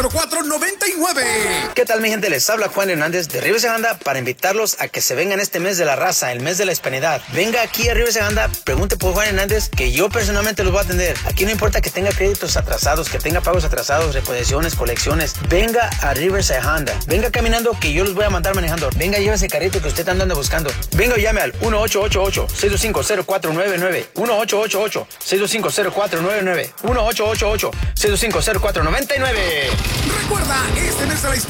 499. ¿Qué tal, mi gente? Les habla Juan Hernández de Rivers Honda para invitarlos a que se vengan este mes de la raza, el mes de la hispanidad. Venga aquí a Rivers Honda, pregunte por Juan Hernández, que yo personalmente los voy a atender. Aquí no importa que tenga créditos atrasados, que tenga pagos atrasados, reposiciones, colecciones. Venga a Rivers Honda. Venga caminando, que yo los voy a mandar manejando. Venga, lleva ese carrito que usted está andando buscando. Venga, llame al 1-888-625-0499. 1-888-625-0499. 1-888-625-0499. Recuerda, este mes de la hispanidad